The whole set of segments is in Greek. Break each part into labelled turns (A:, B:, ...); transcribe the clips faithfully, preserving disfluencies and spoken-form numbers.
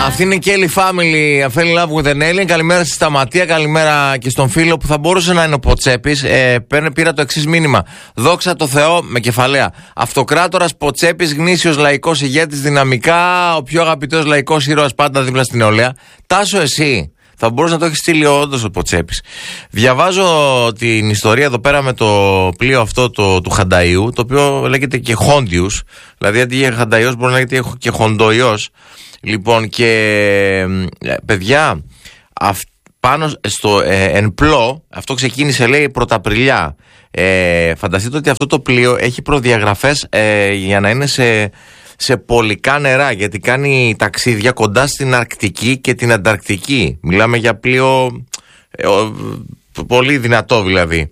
A: Αυτή είναι και η Family, I fell in love with an alien. Καλημέρα στη Σταματία, καλημέρα και στον φίλο που θα μπορούσε να είναι ο Ποτσέπης. Ε, πήρα το εξής μήνυμα. Δόξα τω Θεώ, με κεφαλαία. Αυτοκράτορας Ποτσέπης, γνήσιος λαϊκός ηγέτης, δυναμικά, ο πιο αγαπητός λαϊκός ήρωας πάντα δίπλα στην νεολαία. Τάσο, εσύ. Θα μπορούσε να το έχει στείλει όντως ο Ποτσέπης. Διαβάζω την ιστορία εδώ πέρα με το πλοίο αυτό το, του Χανταΐου, το οποίο λέγεται και Χόντιους. Δηλαδή αντί για Χανταϊός μπορεί να λέγεται και Χοντοϊός. Λοιπόν, και παιδιά, αυ, πάνω στο ε, εν πλώ, αυτό ξεκίνησε λέει πρωταπριλιά. Ε, φανταστείτε ότι αυτό το πλοίο έχει προδιαγραφές ε, για να είναι σε, σε πολικά νερά, γιατί κάνει ταξίδια κοντά στην Αρκτική και την Ανταρκτική. Μιλάμε για πλοίο ε, πολύ δυνατό δηλαδή.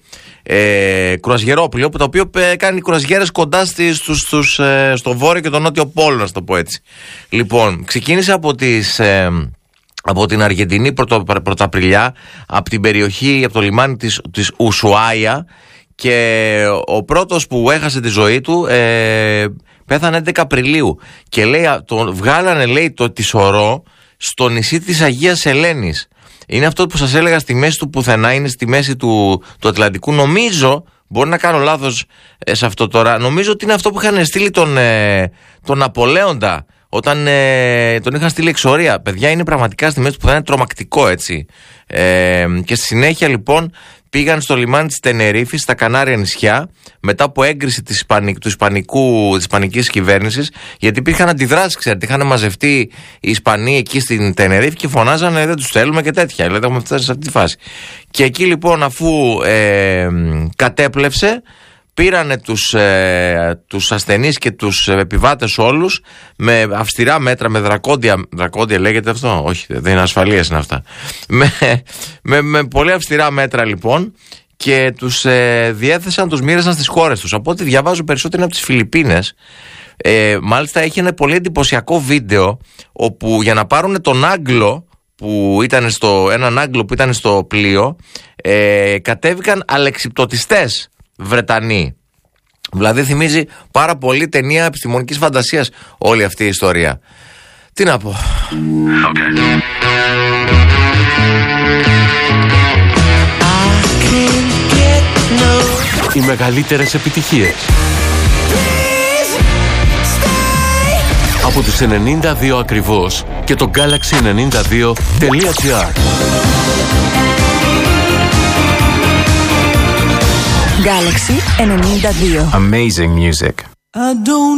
A: Ε, κρουαζιερόπλοιο, το οποίο ε, κάνει κρουαζιέρες κοντά στις, στους, στους, ε, στο βόρειο και τον νότιο πόλο, να το πω έτσι. Λοιπόν, ξεκίνησε από, τις, ε, από την Αργεντινή πρωτο, πρωταπριλιά, από την περιοχή, από το λιμάνι της, της Ουσουάια, και ο πρώτος που έχασε τη ζωή του ε, πέθανε έντεκα Απριλίου, και λέει, το, βγάλανε λέει το τισωρό στο νησί της Αγίας Ελένης. Είναι αυτό που σας έλεγα, στη μέση του πουθενά, είναι στη μέση του, του Ατλαντικού. Νομίζω, μπορεί να κάνω λάθος ε, σε αυτό τώρα, νομίζω ότι είναι αυτό που είχαν στείλει τον, ε, τον Ναπολέοντα όταν ε, τον είχαν στείλει εξορία. Παιδιά, είναι πραγματικά στη μέση του πουθενά, είναι τρομακτικό, έτσι. Ε, και στη συνέχεια λοιπόν πήγαν στο λιμάνι της Τενερίφης, στα Κανάρια νησιά, μετά από έγκριση της, Ισπανικ, του Ισπανικού, της Ισπανικής κυβέρνησης, γιατί υπήρχαν αντιδράσεις, ξέρετε, είχαν μαζευτεί οι Ισπανοί εκεί στην Τενερίφη και φωνάζανε δεν τους θέλουμε και τέτοια, δηλαδή έχουμε φτάσει σε αυτή τη φάση. Και εκεί λοιπόν, αφού ε, κατέπλευσε, πήρανε τους, ε, τους ασθενείς και τους επιβάτες όλους με αυστηρά μέτρα, με δρακόντια, δρακόντια λέγεται αυτό, όχι δεν είναι ασφαλείας είναι αυτά, με, με, με πολύ αυστηρά μέτρα λοιπόν, και τους ε, διέθεσαν, τους μοίρασαν στις χώρες τους. Από ό,τι διαβάζω περισσότερο είναι από τις Φιλιππίνες. Ε, μάλιστα έχει ένα πολύ εντυπωσιακό βίντεο όπου για να πάρουν τον Άγγλο που ήταν στο, έναν Άγγλο που ήταν στο πλοίο, ε, κατέβηκαν αλεξιπτωτιστές Βρετανοί. Δηλαδή θυμίζει πάρα πολύ ταινία επιστημονικής φαντασίας όλη αυτή η ιστορία. Τι να πω. Okay.
B: Οι μεγαλύτερες επιτυχίες από τους ενενήντα δύο ακριβώς και το Galaxy ενενήντα δύο τελεία gr.
C: Galaxy ενενήντα δύο.
D: Amazing music.